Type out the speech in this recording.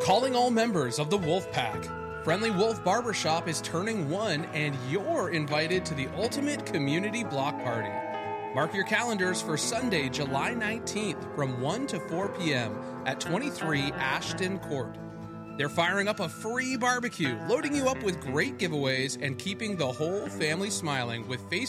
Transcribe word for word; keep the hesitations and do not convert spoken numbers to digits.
Calling all members of the Wolf Pack. Friendly Wolf Barbershop is turning one, and you're invited to the ultimate community block party. Mark your calendars for Sunday, July nineteenth from one to four p.m. at twenty-three Ashton Court. They're firing up a free barbecue, loading you up with great giveaways, and keeping the whole family smiling with face